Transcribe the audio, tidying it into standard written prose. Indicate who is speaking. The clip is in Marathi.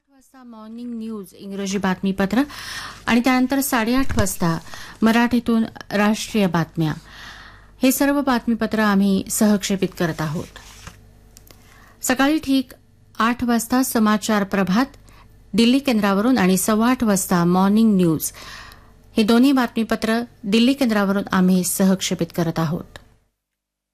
Speaker 1: वाजता मॉर्निंग न्यूज इंग्रजी बातमीपत्र आणि त्यानंतर 8:30 वाजता मराठीतून राष्ट्रीय बातम्या. हे सर्व बातमीपत्र आम्ही सहक्षेपित करत आहोत. सकाळी ठीक 8 वाजता समाचार प्रभात दिल्ली केंद्रावरून आणि 8:15 वाजता मॉर्निंग न्यूज हे दोन्ही बातमीपत्र दिल्ली केंद्रावरून आम्ही सहक्षेपित करत आहोत.